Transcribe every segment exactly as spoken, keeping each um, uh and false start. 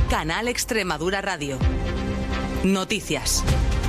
Canal Extremadura Radio. Noticias.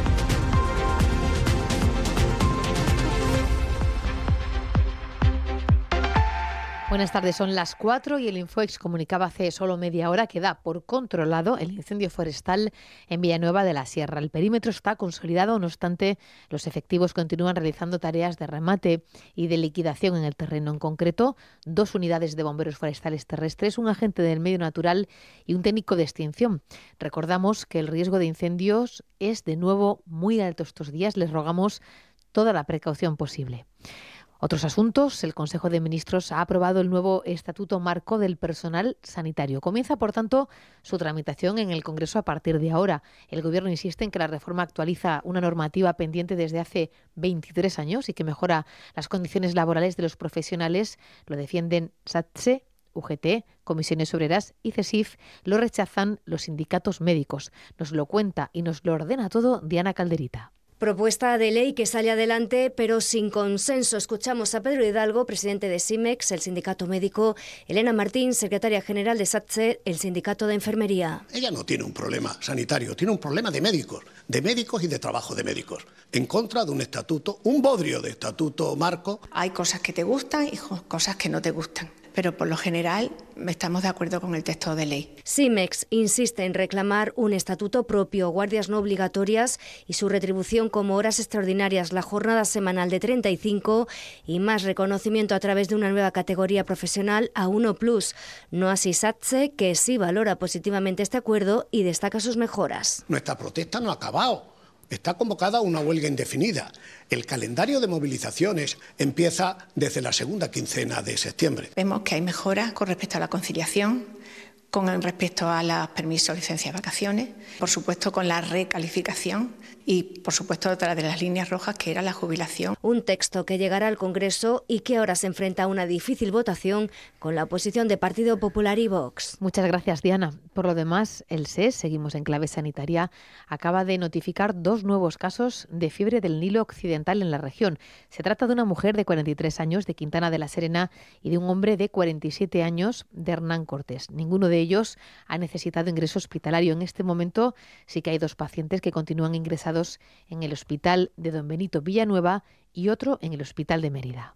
Buenas tardes, son las cuatro y el Infoex comunicaba hace solo media hora que da por controlado el incendio forestal en Villanueva de la Sierra. El perímetro está consolidado, no obstante, los efectivos continúan realizando tareas de remate y de liquidación en el terreno. En concreto, dos unidades de bomberos forestales terrestres, un agente del medio natural y un técnico de extinción. Recordamos que el riesgo de incendios es de nuevo muy alto estos días. Les rogamos toda la precaución posible. Otros asuntos. El Consejo de Ministros ha aprobado el nuevo Estatuto Marco del Personal Sanitario. Comienza, por tanto, su tramitación en el Congreso a partir de ahora. El Gobierno insiste en que la reforma actualiza una normativa pendiente desde hace veintitrés años y que mejora las condiciones laborales de los profesionales. Lo defienden SATSE, U G T, Comisiones Obreras y CESIF. Lo rechazan los sindicatos médicos. Nos lo cuenta y nos lo ordena todo Diana Calderita. Propuesta de ley que sale adelante, pero sin consenso. Escuchamos a Pedro Hidalgo, presidente de SIMEX, el sindicato médico, Elena Martín, secretaria general de SATSE, el sindicato de enfermería. Ella no tiene un problema sanitario, tiene un problema de médicos, de médicos y de trabajo de médicos, en contra de un estatuto, un bodrio de estatuto marco. Hay cosas que te gustan y cosas que no te gustan, pero por lo general estamos de acuerdo con el texto de ley. SIMEX insiste en reclamar un estatuto propio, guardias no obligatorias y su retribución como horas extraordinarias, la jornada semanal de treinta y cinco y más reconocimiento a través de una nueva categoría profesional A uno plus. No así SATSE, que sí valora positivamente este acuerdo y destaca sus mejoras. Nuestra protesta no ha acabado. Está convocada una huelga indefinida. El calendario de movilizaciones empieza desde la segunda quincena de septiembre. Vemos que hay mejoras con respecto a la conciliación, con respecto a los permisos, licencias, vacaciones, por supuesto con la recalificación y, por supuesto, otra de las líneas rojas que era la jubilación. Un texto que llegará al Congreso y que ahora se enfrenta a una difícil votación con la oposición de Partido Popular y Vox. Muchas gracias, Diana. Por lo demás, el S E S, seguimos en clave sanitaria, acaba de notificar dos nuevos casos de fiebre del Nilo Occidental en la región. Se trata de una mujer de cuarenta y tres años de Quintana de la Serena y de un hombre de cuarenta y siete años de Hernán Cortés. Ninguno de ellos ha necesitado ingreso hospitalario. En este momento sí que hay dos pacientes que continúan ingresados en el Hospital de Don Benito Villanueva y otro en el Hospital de Mérida.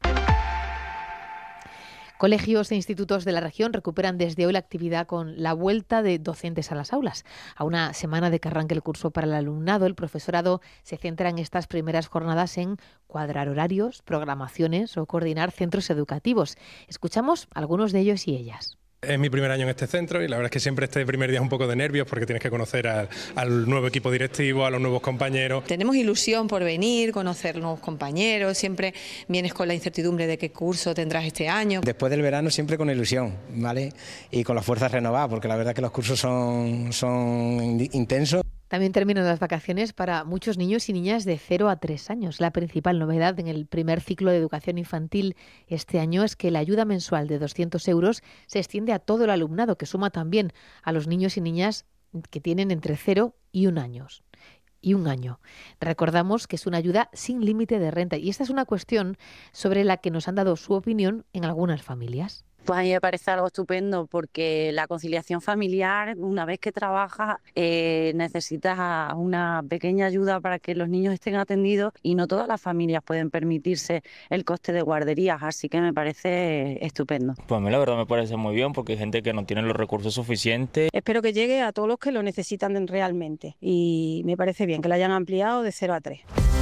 Colegios e institutos de la región recuperan desde hoy la actividad con la vuelta de docentes a las aulas. A una semana de que arranque el curso para el alumnado, el profesorado se centra en estas primeras jornadas en cuadrar horarios, programaciones o coordinar centros educativos. Escuchamos a algunos de ellos y ellas. Es mi primer año en este centro y la verdad es que siempre este primer día es un poco de nervios porque tienes que conocer al, al nuevo equipo directivo, a los nuevos compañeros. Tenemos ilusión por venir, conocer nuevos compañeros, siempre vienes con la incertidumbre de qué curso tendrás este año. Después del verano siempre con ilusión, ¿vale? Y con las fuerzas renovadas, porque la verdad es que los cursos son, son intensos. También terminan las vacaciones para muchos niños y niñas de cero a tres años. La principal novedad en el primer ciclo de educación infantil este año es que la ayuda mensual de doscientos euros se extiende a todo el alumnado, que suma también a los niños y niñas que tienen entre cero y un año. Y un año. Recordamos que es una ayuda sin límite de renta y esta es una cuestión sobre la que nos han dado su opinión en algunas familias. Pues a mí me parece algo estupendo porque la conciliación familiar, una vez que trabajas, eh, necesitas una pequeña ayuda para que los niños estén atendidos y no todas las familias pueden permitirse el coste de guarderías, así que me parece estupendo. Pues a mí la verdad me parece muy bien porque hay gente que no tiene los recursos suficientes. Espero que llegue a todos los que lo necesitan realmente y me parece bien que lo hayan ampliado de cero a tres.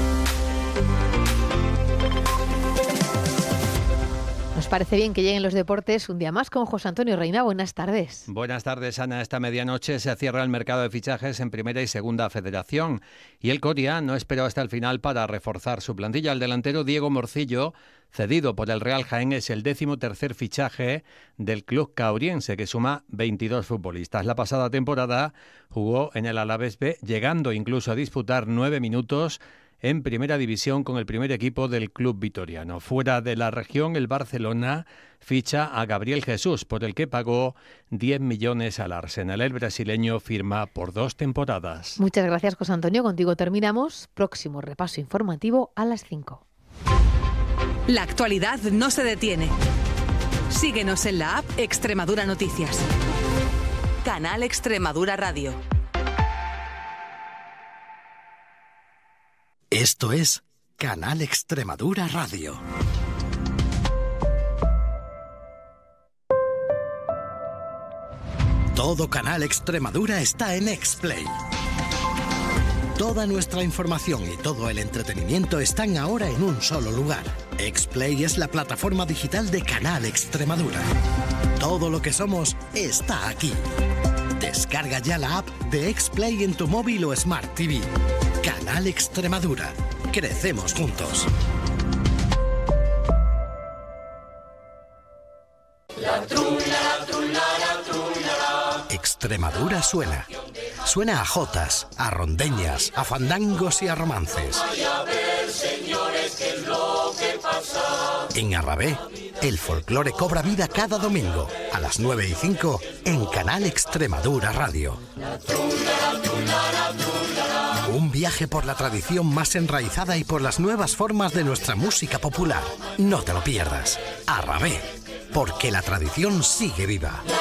Nos parece bien que lleguen los deportes un día más con José Antonio Reina. Buenas tardes. Buenas tardes, Ana. Esta medianoche se cierra el mercado de fichajes en Primera y Segunda Federación y el Coria no esperó hasta el final para reforzar su plantilla. El delantero Diego Morcillo, cedido por el Real Jaén, es el décimo tercer fichaje del club cauriense, que suma veintidós futbolistas. La pasada temporada jugó en el Alavés B, llegando incluso a disputar nueve minutos en Primera División con el primer equipo del club vitoriano. Fuera de la región, el Barcelona ficha a Gabriel Jesús, por el que pagó diez millones al Arsenal. El brasileño firma por dos temporadas. Muchas gracias, José Antonio. Contigo terminamos. Próximo repaso informativo a las cinco. La actualidad no se detiene. Síguenos en la app Extremadura Noticias. Canal Extremadura Radio. Esto es Canal Extremadura Radio. Todo Canal Extremadura está en Explay. Toda nuestra información y todo el entretenimiento están ahora en un solo lugar. Explay es la plataforma digital de Canal Extremadura. Todo lo que somos está aquí. Descarga ya la app de Explay en tu móvil o Smart T V. Canal Extremadura. Crecemos juntos. La trula, la trula, la trula. Extremadura suena. Suena a jotas, a rondeñas, a fandangos y a romances. Vaya a ver, señores, qué es lo que pasa. En Arrabé, el folclore cobra vida cada domingo a las nueve y cinco en Canal Extremadura Radio. La trula, la trula, la trula. Un viaje por la tradición más enraizada y por las nuevas formas de nuestra música popular. No te lo pierdas. Arrabé, porque la tradición sigue viva.